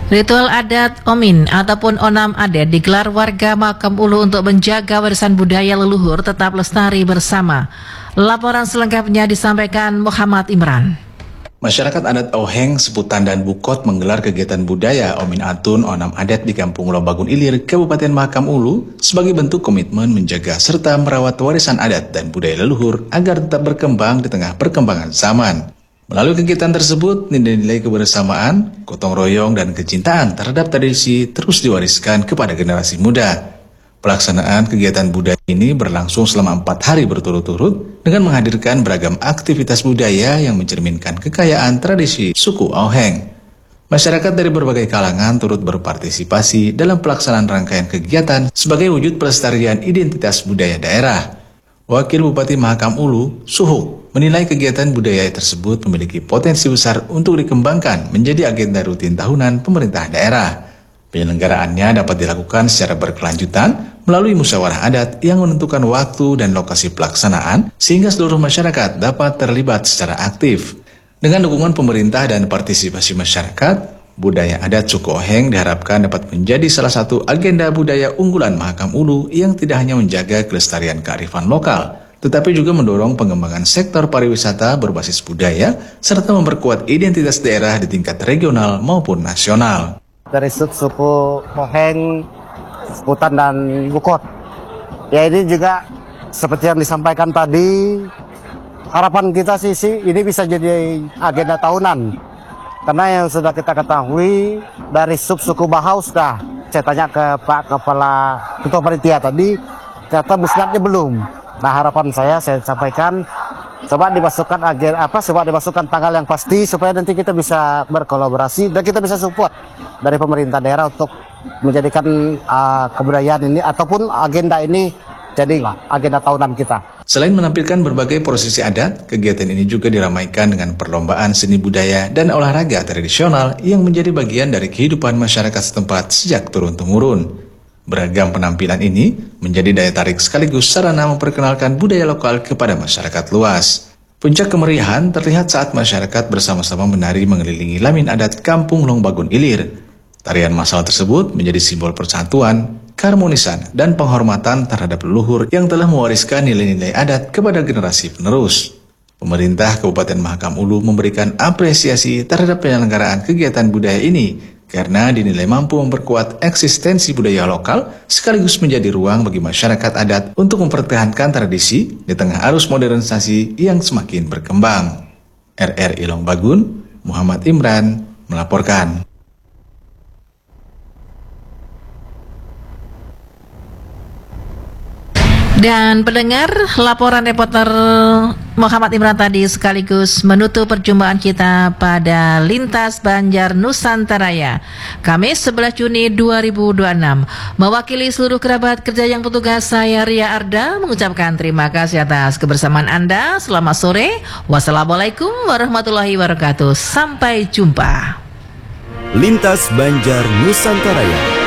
Ritual adat Omin ataupun Onam Adat digelar warga Makam Ulu untuk menjaga warisan budaya leluhur tetap lestari bersama. Laporan selengkapnya disampaikan Muhammad Imran. Masyarakat adat Oheng, Seputan, dan Bukot menggelar kegiatan budaya Omin Atun Onam Adat di Kampung Lombagun Ilir, Kabupaten Makam Ulu sebagai bentuk komitmen menjaga serta merawat warisan adat dan budaya leluhur agar tetap berkembang di tengah perkembangan zaman. Melalui kegiatan tersebut, nilai-nilai kebersamaan, gotong royong, dan kecintaan terhadap tradisi terus diwariskan kepada generasi muda. Pelaksanaan kegiatan budaya ini berlangsung selama 4 hari berturut-turut dengan menghadirkan beragam aktivitas budaya yang mencerminkan kekayaan tradisi suku Oheng. Masyarakat dari berbagai kalangan turut berpartisipasi dalam pelaksanaan rangkaian kegiatan sebagai wujud pelestarian identitas budaya daerah. Wakil Bupati Mahakam Ulu, Suhuk, menilai kegiatan budaya tersebut memiliki potensi besar untuk dikembangkan menjadi agenda rutin tahunan pemerintah daerah. Penyelenggaraannya dapat dilakukan secara berkelanjutan melalui musyawarah adat yang menentukan waktu dan lokasi pelaksanaan sehingga seluruh masyarakat dapat terlibat secara aktif. Dengan dukungan pemerintah dan partisipasi masyarakat, budaya adat suku Oheng diharapkan dapat menjadi salah satu agenda budaya unggulan Mahakam Ulu yang tidak hanya menjaga kelestarian kearifan lokal, tetapi juga mendorong pengembangan sektor pariwisata berbasis budaya serta memperkuat identitas daerah di tingkat regional maupun nasional. Dari suku Oheng, Seputan, dan Bukot. Ya, ini juga seperti yang disampaikan tadi, harapan kita sih ini bisa jadi agenda tahunan. Karena yang sudah kita ketahui dari suku Bahau sudah, saya tanya ke Pak Kepala Ketua Panitia tadi, ternyata musnahnya belum. Nah, harapan saya sampaikan coba dimasukkan coba dimasukkan tanggal yang pasti supaya nanti kita bisa berkolaborasi dan kita bisa support dari pemerintah daerah untuk menjadikan kebudayaan ini ataupun agenda ini jadi agenda tahunan kita. Selain menampilkan berbagai prosesi adat, kegiatan ini juga diramaikan dengan perlombaan seni budaya dan olahraga tradisional yang menjadi bagian dari kehidupan masyarakat setempat sejak turun-temurun. Beragam penampilan ini menjadi daya tarik sekaligus sarana memperkenalkan budaya lokal kepada masyarakat luas. Puncak kemeriahan terlihat saat masyarakat bersama-sama menari mengelilingi lamin adat Kampung Lombagun Ilir. Tarian massal tersebut menjadi simbol persatuan, keharmonisan, dan penghormatan terhadap leluhur yang telah mewariskan nilai-nilai adat kepada generasi penerus. Pemerintah Kabupaten Mahakam Ulu memberikan apresiasi terhadap penyelenggaraan kegiatan budaya ini karena dinilai mampu memperkuat eksistensi budaya lokal sekaligus menjadi ruang bagi masyarakat adat untuk mempertahankan tradisi di tengah arus modernisasi yang semakin berkembang. RRI Lombagun, Muhammad Imran melaporkan. Dan pendengar, laporan reporter Muhammad Imran tadi sekaligus menutup perjumpaan kita pada Lintas Banjar Nusantaraya Kamis 11 Juni 2026. Mewakili seluruh kerabat kerja yang petugas, saya Ria Arda mengucapkan terima kasih atas kebersamaan Anda. Selamat sore. Wassalamualaikum warahmatullahi wabarakatuh. Sampai jumpa. Lintas Banjar Nusantaraya.